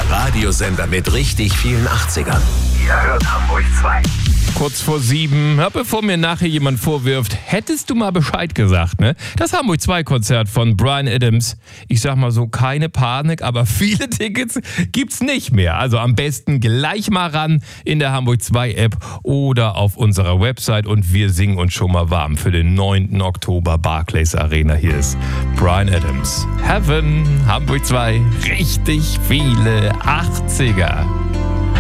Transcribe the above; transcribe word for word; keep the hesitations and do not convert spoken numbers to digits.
Der Radiosender mit richtig vielen achtzigern. Ihr hört Hamburg zwei. Kurz vor sieben, ja, bevor mir nachher jemand vorwirft, hättest du mal Bescheid gesagt, ne? Das Hamburg zwei Konzert von Bryan Adams. Ich sag mal so, keine Panik, aber viele Tickets gibt's nicht mehr. Also am besten gleich mal ran in der Hamburg zwei App oder auf unserer Website und wir singen uns schon mal warm für den neunten Oktober Barclays Arena. Hier ist Bryan Adams. Heaven, Hamburg zwei, richtig viele achtziger.